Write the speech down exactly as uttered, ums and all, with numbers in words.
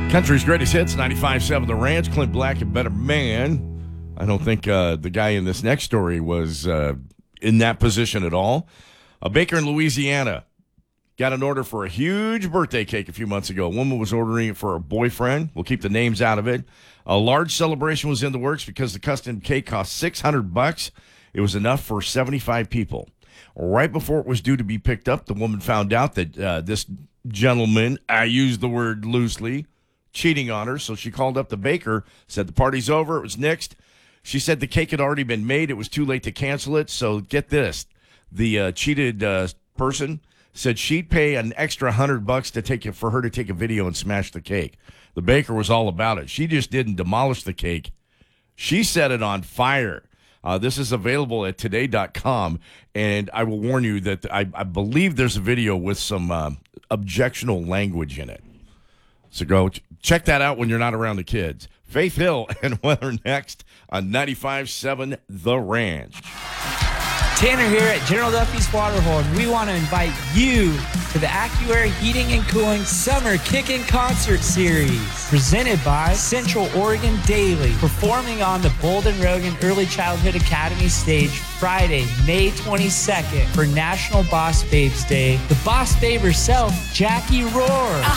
Country's greatest hits, ninety-five seven The Ranch, Clint Black, and Better Man. I don't think uh, the guy in this next story was uh, in that position at all. A baker in Louisiana got an order for a huge birthday cake a few months ago. A woman was ordering it for her boyfriend. We'll keep the names out of it. A large celebration was in the works because the custom cake cost six hundred bucks. It was enough for seventy-five people. Right before it was due to be picked up, the woman found out that uh, this gentleman, I use the word loosely, cheating on her. So she called up the baker, said the party's over, it was nixed. She said the cake had already been made. It was too late to cancel it. So get this. The uh, cheated uh, person said she'd pay an extra hundred bucks to take it for her to take a video and smash the cake. The baker was all about it. She just didn't demolish the cake. She set it on fire. Uh, this is available at today dot com, and I will warn you that I, I believe there's a video with some uh, objectionable language in it. So go ch- check that out when you're not around the kids. Faith Hill and weather next on ninety-five seven The Ranch. Tanner here at General Duffy's Waterhole, and we want to invite you to the AccuAir Heating and Cooling Summer Kickin' Concert Series, presented by Central Oregon Daily, performing on the Bolden Rogan Early Childhood Academy stage Friday, May twenty-second for National Boss Babes Day. The Boss Babe herself, Jackie Rohr.